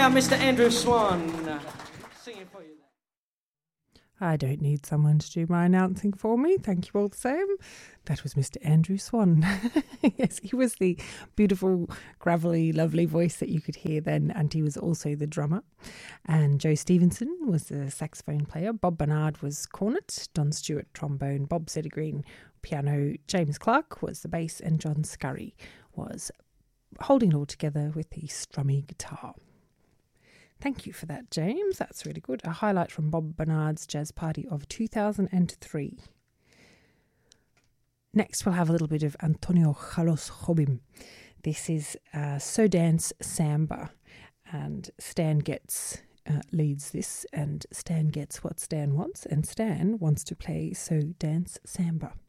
have Mr. Andrew Swan singing for you. I don't need someone to do my announcing for me. Thank you all the same. That was Mr. Andrew Swan. Yes, he was the beautiful, gravelly, lovely voice that you could hear then, and he was also the drummer. And Joe Stevenson was the saxophone player. Bob Bernard was cornet, Don Stewart trombone, Bob Settergreen piano, James Clark was the bass, and John Scurry was holding it all together with the strummy guitar. Thank you for that, James. That's really good. A highlight from Bob Bernard's jazz party of 2003. Next, we'll have a little bit of Antonio Carlos Jobim. This is So Dance Samba, and Stan Getz leads this, and Stan gets what Stan wants, and Stan wants to play So Dance Samba.